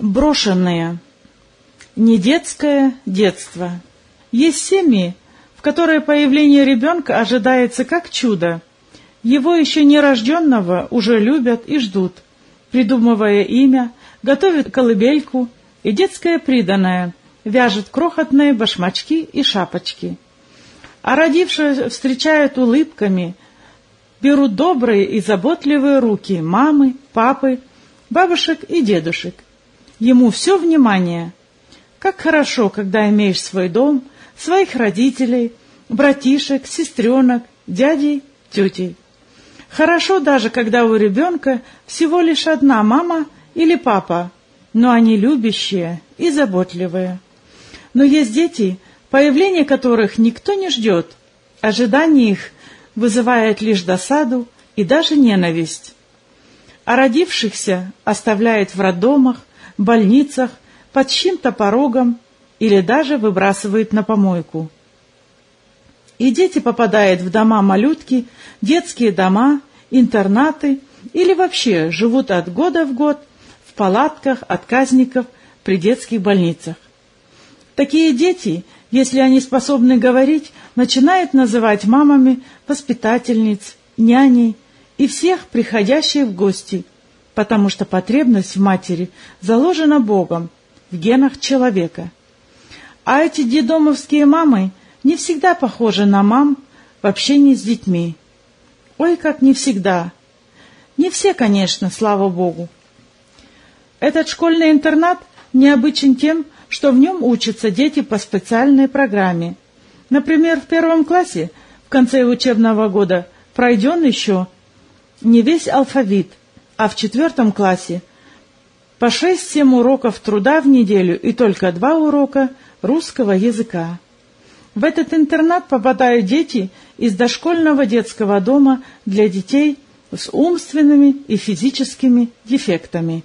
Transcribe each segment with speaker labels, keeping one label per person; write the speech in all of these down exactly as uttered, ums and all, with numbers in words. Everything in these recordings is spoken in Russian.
Speaker 1: Брошенные. Не детское детство. Есть семьи, в которые появление ребенка ожидается как чудо. Его еще нерожденного уже любят и ждут, придумывая имя, готовят колыбельку и детское приданое, вяжут крохотные башмачки и шапочки. А родившего встречают улыбками, берут добрые и заботливые руки мамы, папы, бабушек и дедушек. Ему все внимание. Как хорошо, когда имеешь свой дом, своих родителей, братишек, сестренок, дядей, тетей. Хорошо даже, когда у ребенка всего лишь одна мама или папа, но они любящие и заботливые. Но есть дети, появление которых никто не ждет. Ожидание их вызывает лишь досаду и даже ненависть. А родившихся оставляет в роддомах, больницах, под чьим-то порогом или даже выбрасывают на помойку. И дети попадают в дома-малютки, детские дома, интернаты или вообще живут от года в год в палатках отказников при детских больницах. Такие дети, если они способны говорить, начинают называть мамами воспитательниц, няней и всех приходящих в гости, потому что потребность в матери заложена Богом в генах человека. А эти детдомовские мамы не всегда похожи на мам в общении с детьми. Ой, как не всегда. Не все, конечно, слава Богу. Этот школьный интернат необычен тем, что в нем учатся дети по специальной программе. Например, в первом классе в конце учебного года пройден еще не весь алфавит, а в четвертом классе по шесть-семь уроков труда в неделю и только два урока русского языка. В этот интернат попадают дети из дошкольного детского дома для детей с умственными и физическими дефектами.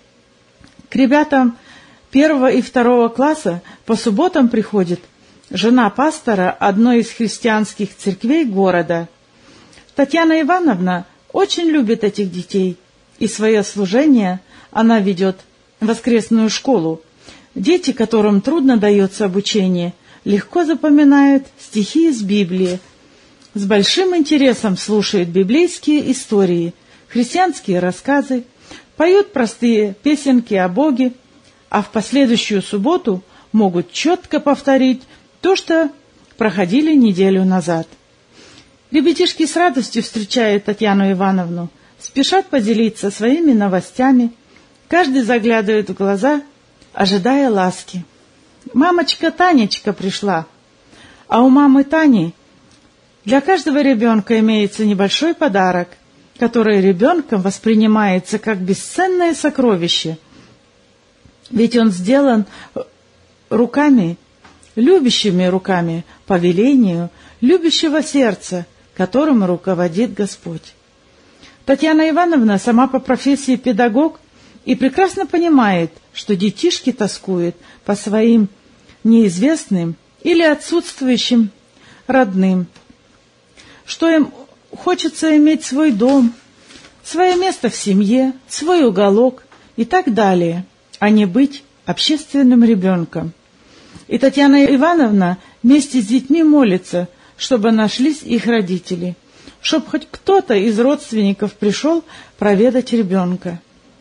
Speaker 1: К ребятам первого и второго класса по субботам приходит жена пастора одной из христианских церквей города. Татьяна Ивановна очень любит этих детей, и свое служение она ведет в воскресную школу. Дети, которым трудно дается обучение, легко запоминают стихи из Библии, с большим интересом слушают библейские истории, христианские рассказы, поют простые песенки о Боге, а в последующую субботу могут четко повторить то, что проходили неделю назад. Ребятишки с радостью встречают Татьяну Ивановну, спешат поделиться своими новостями, каждый заглядывает в глаза, ожидая ласки. Мамочка Танечка пришла, а у мамы Тани для каждого ребенка имеется небольшой подарок, который ребенком воспринимается как бесценное сокровище, ведь он сделан руками, любящими руками, по велению любящего сердца, которым руководит Господь. Татьяна Ивановна сама по профессии педагог и прекрасно понимает, что детишки тоскуют по своим неизвестным или отсутствующим родным, что им хочется иметь свой дом, свое место в семье, свой уголок и так далее, а не быть общественным ребенком. И Татьяна Ивановна вместе с детьми молится, чтобы нашлись их родители, чтобы хоть кто-то из родственников пришел проведать ребенка.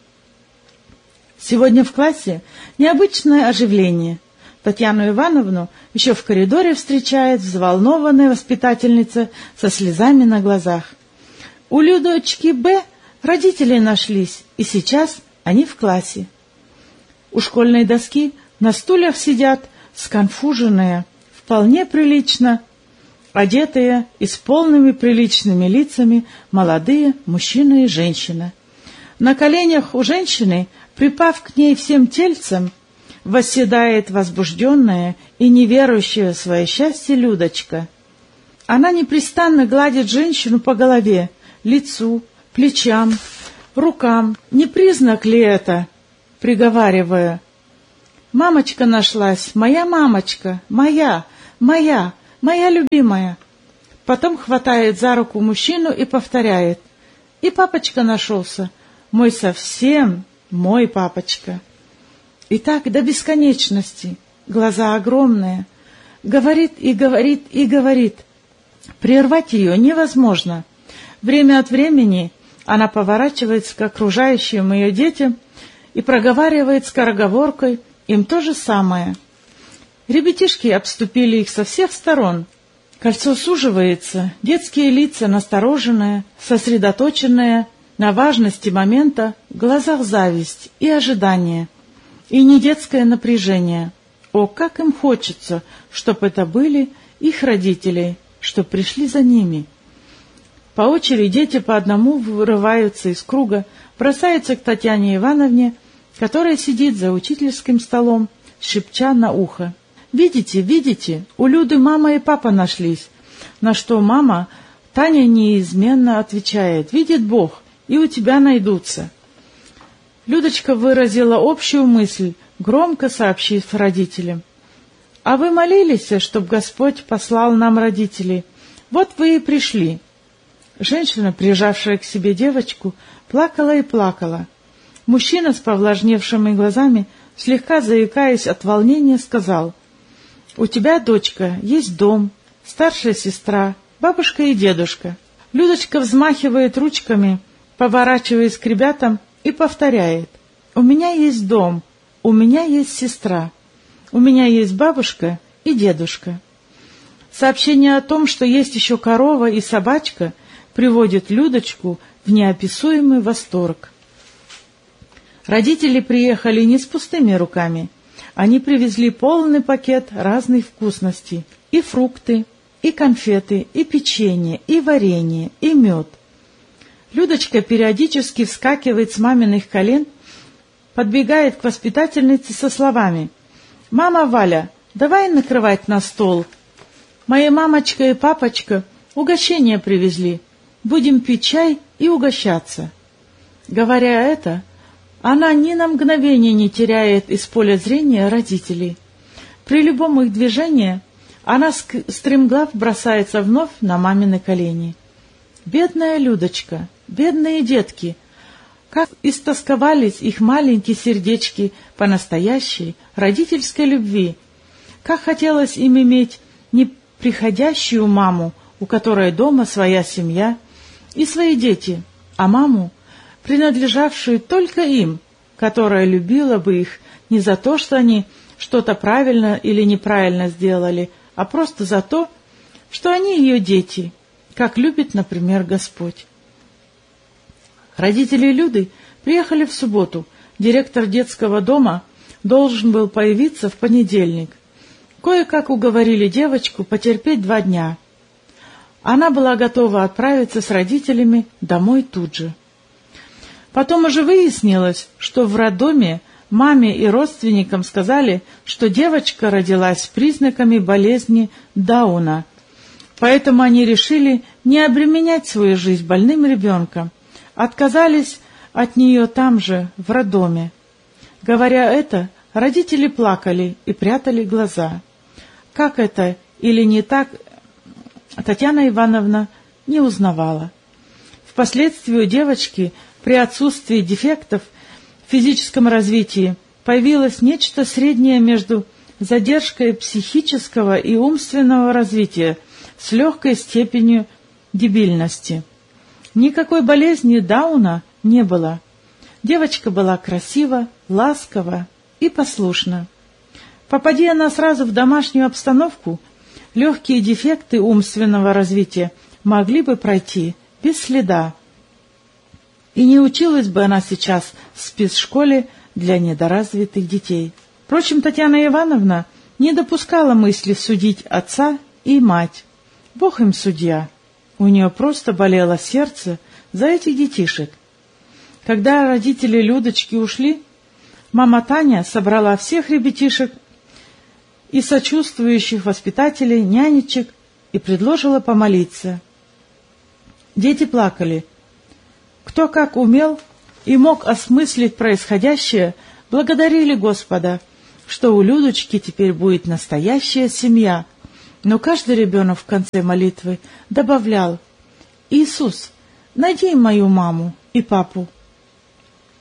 Speaker 1: Сегодня в классе необычное оживление. Татьяну Ивановну еще в коридоре встречает взволнованная воспитательница со слезами на глазах. У Людочки Б родители нашлись, и сейчас они в классе. У школьной доски на стульях сидят сконфуженные, вполне прилично одетые и с полными приличными лицами молодые мужчина и женщина. На коленях у женщины, припав к ней всем тельцем, восседает возбужденная и неверующая в свое счастье Людочка. Она непрестанно гладит женщину по голове, лицу, плечам, рукам. Не признак ли это? Приговаривая: «Мамочка нашлась, моя мамочка, моя, моя, моя любимая». Потом хватает за руку мужчину и повторяет: «И папочка нашелся, мой совсем, мой папочка». И так до бесконечности, глаза огромные, говорит и говорит и говорит. Прервать ее невозможно. Время от времени она поворачивается к окружающим ее детям и проговаривает скороговоркой им то же самое. Ребятишки обступили их со всех сторон. Кольцо суживается, детские лица настороженные, сосредоточенные на важности момента, в глазах зависть и ожидание, и не детское напряжение. О, как им хочется, чтоб это были их родители, чтоб пришли за ними. По очереди дети по одному вырываются из круга, бросаются к Татьяне Ивановне, которая сидит за учительским столом, шепча на ухо. «Видите, видите, у Люды мама и папа нашлись». На что мама, Таня неизменно отвечает: «Видит Бог, и у тебя найдутся». Людочка выразила общую мысль, громко сообщив родителям: «А вы молились, чтоб Господь послал нам родителей? Вот вы и пришли». Женщина, прижавшая к себе девочку, плакала и плакала. Мужчина с повлажневшими глазами, слегка заикаясь от волнения, сказал: «У тебя, дочка, есть дом, старшая сестра, бабушка и дедушка». Людочка взмахивает ручками, поворачиваясь к ребятам, и повторяет: «У меня есть дом, у меня есть сестра, у меня есть бабушка и дедушка». Сообщение о том, что есть еще корова и собачка, приводит Людочку в неописуемый восторг. Родители приехали не с пустыми руками. Они привезли полный пакет разных вкусностей: и фрукты, и конфеты, и печенье, и варенье, и мед. Людочка периодически вскакивает с маминых колен, подбегает к воспитательнице со словами: «Мама Валя, давай накрывать на стол. Моя мамочка и папочка угощение привезли. Будем пить чай и угощаться». Говоря это, она ни на мгновение не теряет из поля зрения родителей. При любом их движении она стремглав бросается вновь на мамины колени. Бедная Людочка, бедные детки! Как истосковались их маленькие сердечки по настоящей родительской любви! Как хотелось им иметь не приходящую маму, у которой дома своя семья и свои дети, а маму, принадлежавшую только им, которая любила бы их не за то, что они что-то правильно или неправильно сделали, а просто за то, что они ее дети, как любит, например, Господь. Родители Люды приехали в субботу. Директор детского дома должен был появиться в понедельник. Кое-как уговорили девочку потерпеть два дня. Она была готова отправиться с родителями домой тут же. Потом уже выяснилось, что в роддоме маме и родственникам сказали, что девочка родилась с признаками болезни Дауна, поэтому они решили не обременять свою жизнь больным ребенком, отказались от нее там же, в роддоме. Говоря это, родители плакали и прятали глаза. Как это или не так, Татьяна Ивановна не узнавала. Впоследствии у девочки при отсутствии дефектов в физическом развитии появилось нечто среднее между задержкой психического и умственного развития с легкой степенью дебильности. Никакой болезни Дауна не было. Девочка была красива, ласкова и послушна. Попади она сразу в домашнюю обстановку, легкие дефекты умственного развития могли бы пройти без следа. И не училась бы она сейчас в спецшколе для недоразвитых детей. Впрочем, Татьяна Ивановна не допускала мысли судить отца и мать. Бог им судья. У нее просто болело сердце за этих детишек. Когда родители Людочки ушли, мама Таня собрала всех ребятишек и сочувствующих воспитателей, нянечек и предложила помолиться. Дети плакали. Кто как умел и мог осмыслить происходящее, благодарили Господа, что у Людочки теперь будет настоящая семья. Но каждый ребенок в конце молитвы добавлял: «Иисус, найди мою маму и папу».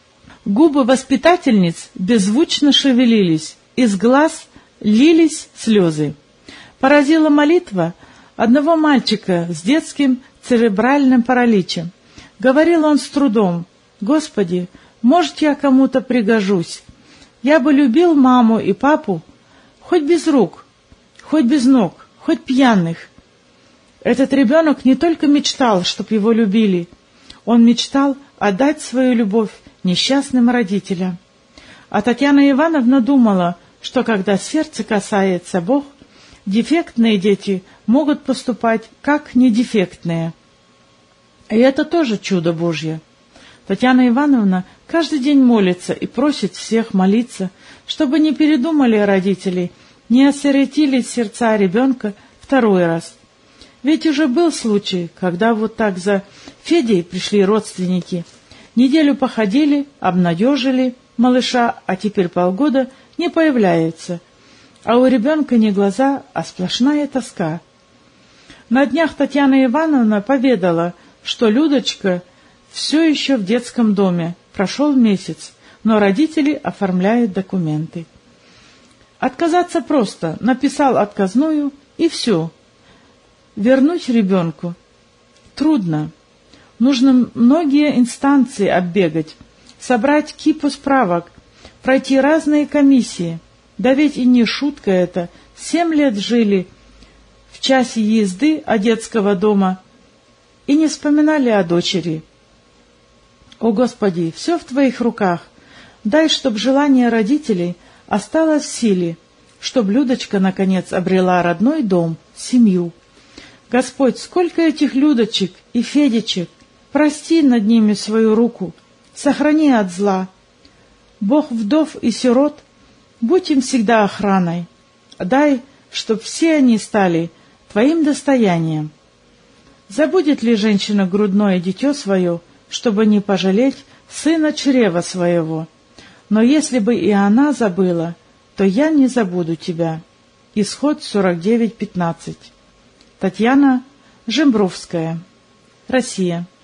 Speaker 1: Губы воспитательниц беззвучно шевелились, из глаз лились слезы. Поразила молитва одного мальчика с детским церебральным параличем. Говорил он с трудом: «Господи, может, я кому-то пригожусь? Я бы любил маму и папу, хоть без рук, хоть без ног, хоть пьяных». Этот ребенок не только мечтал, чтоб его любили, он мечтал отдать свою любовь несчастным родителям. А Татьяна Ивановна думала, что когда сердце касается Бог, дефектные дети могут поступать как недефектные. И это тоже чудо Божье. Татьяна Ивановна каждый день молится и просит всех молиться, чтобы не передумали родители, не осиротили сердца ребенка второй раз. Ведь уже был случай, когда вот так за Федей пришли родственники, неделю походили, обнадежили малыша, а теперь полгода не появляется, а у ребенка не глаза, а сплошная тоска. На днях Татьяна Ивановна поведала, что Людочка все еще в детском доме, прошел месяц, но родители оформляют документы. Отказаться просто, написал отказную и все. Вернуть ребенку трудно. Нужно многие инстанции оббегать, собрать кипу справок, пройти разные комиссии. Да ведь и не шутка это. Семь лет жили в часе езды от детского дома и не вспоминали о дочери. О, Господи, все в Твоих руках. Дай, чтоб желание родителей осталось в силе, чтоб Людочка, наконец, обрела родной дом, семью. Господь, сколько этих Людочек и Федечек, прости над ними свою руку, сохрани от зла. Бог вдов и сирот, будь им всегда охраной. Дай, чтоб все они стали Твоим достоянием. Забудет ли женщина грудное дитё свое, чтобы не пожалеть сына чрева своего? Но если бы и она забыла, то я не забуду тебя. Исход сорок девять пятнадцать. Татьяна Жембровская. Россия.